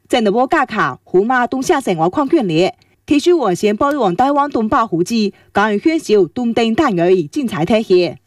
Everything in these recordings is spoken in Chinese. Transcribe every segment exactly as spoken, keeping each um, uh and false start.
在那波架卡胡马东下生活矿权列，提出完善保障台湾东保护之，港选手东登单位精彩体现。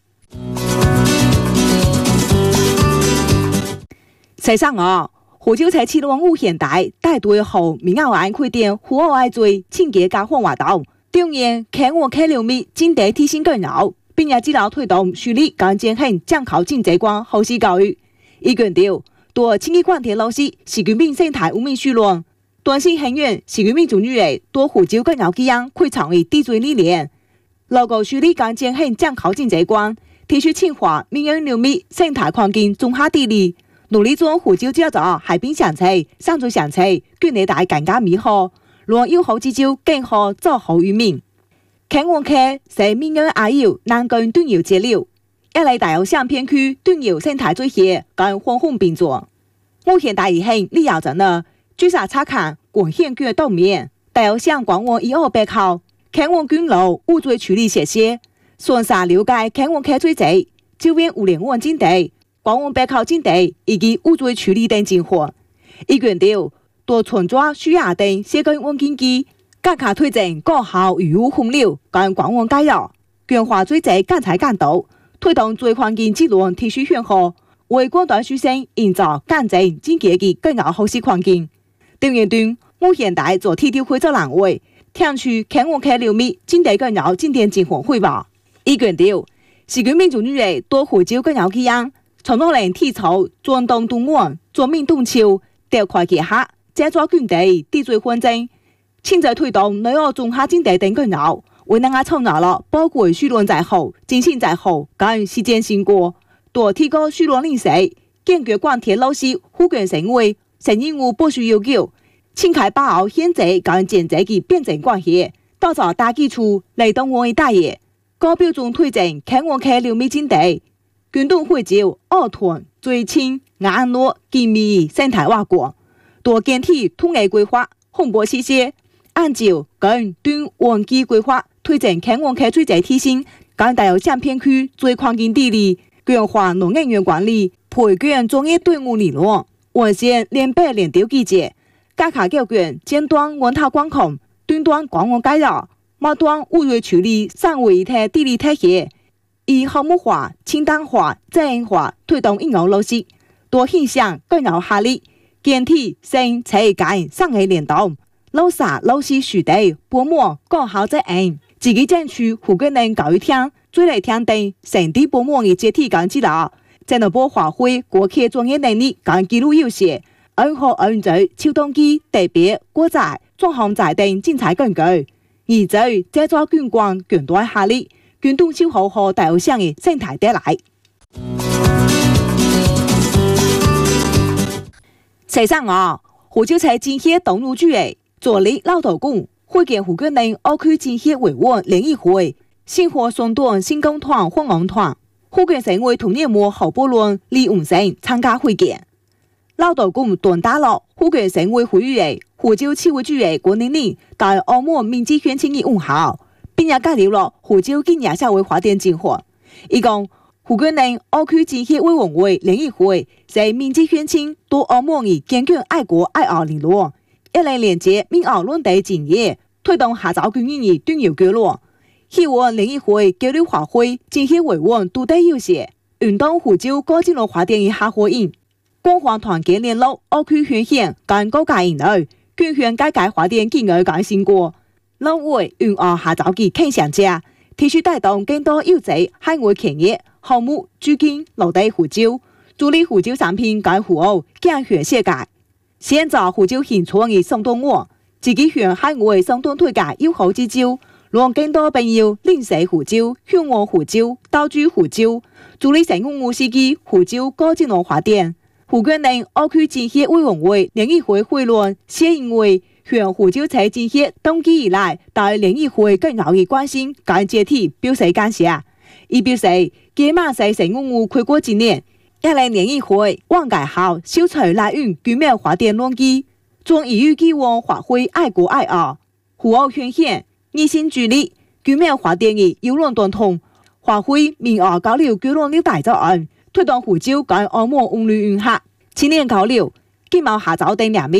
西上哦，胡椒菜七龙五现代带队后，民谣案开店，户外爱追，清洁加防活动。第二年，看我看六米，经地提醒更绕，并也指导推动树立干健很降考经济观后续教育。伊强调，多清洁管铁老师是居民生态污名虚乱，短信很远是居民主女的多胡椒更绕几样，可以成为地追理念。老个树立干健很降考经济观，提出清华民谣六米生态环境综合地理。努力做胡椒制造海滨香菜、上洲香菜，眷内大更加美好，让有好之酒更好做好渔民。看我看是民谣阿友南跟端游接流，一嚟大有相片区端游生态最协跟黄红并作。目前大一行李耀真呢，追查查看广县区豆面，大有相广我一二背靠，看我军楼污水处理谢谢，双沙了解看我看最济，就边五连万金地。广湾北靠境地以及污水处理等情况，伊强调多存抓需要等社区稳经济，加强推进高效渔务分流，跟广湾改造，强化水质干采干道，推动水环境质量提升良好，为广大学生营造干净整洁的更好学习环境。第二段，我现代做铁条会做人位，听取看我看六米境地更好景点情况汇报。伊强调，市区民主女的多回招更好起样。传统人体操转动动岸，转面动潮，调快结合，制作卷地地水环境，现在推动内澳综合景地等更好，为大家创造了包括水轮在后、精神在后，跟时间成果，多提高水轮认识，坚决贯彻老师护权成为承认务保需要求，请开把握现在跟前在的辩证关系，打造大基础来动我的大业，高标准推进看我看六米景地。军动会招二屯、最清、安乐、金密生态挖掘，多建体统一规划，红博细些，按照跟端湾基规划推进看我看水质提升，跟大有相片区最环境地理，强化农业园管理，培养专业队伍理论，完善联北联调机制，加强教卷尖端源头管控，端端广网改造，末端污水处理三位一体地理体系。以项目化、清单化、责任化推动应用落实，多现象更有效力。建体生产间上下联动，老师老师树地薄膜高效责任，自己争取附近人教育厅、最来厅等成地薄膜的接体跟指导，在那波发挥国客专业能力跟记录优势，安和安在秋冬季特别国债、专项债等精彩更具，而在制作军官更大效力。军动消耗和大有相的生态带来。西上啊，胡椒菜今天东入局的助理老头公，会见胡建宁澳区今天维稳联谊会，新活双段新工团混合团，胡建成为同年末后波论李永生参加会见。老头公断打了胡建成为会员的胡椒气味局的郭宁宁，在澳门民间选情的问号。并也介绍了胡椒今年社会发展情况。伊讲，胡建宁澳区政协委员会联谊会在民间选情多澳门的坚强爱国爱澳理论，一来连接闽澳两地产业，推动下早经营的端游交流。希望联谊会交流发挥政协委员独特优势，运动胡椒高金融发展的合伙人，广泛团结联络澳区宣县跟各界人类，捐献改革发展建议跟成果。老外运澳下早期看上者，提出带动更多优质海外企业项目资金落地胡椒，助力胡椒产品跟服务健全世界。现在胡椒现存的上东岸，自己向海外上东推介友好之招，让更多朋友认识胡椒、向往胡椒、投资胡椒，助力成功五世纪胡椒高金融发展。胡建宁澳区政协委员会联谊会会论是因为。向胡椒菜政协登记以来，对联谊会更好的关心跟接体表示感谢。伊表示，今马是成功有开过一年，一来联谊会往改后消除来源居民发展乱机，将一如既往发挥爱国爱澳、互澳宣显、热心助力居民发展的优良传统，发挥闽澳交流交流的大作用，推动胡椒跟澳门文旅融合。青年交流，今毛下早等两米。